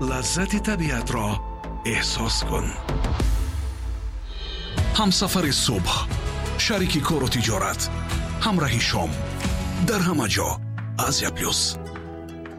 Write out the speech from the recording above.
لذت طبیعت را احساس کن. همسفر صبح، شریک کار و تجارت، همراه شام، در همه جا آسیا پلوس.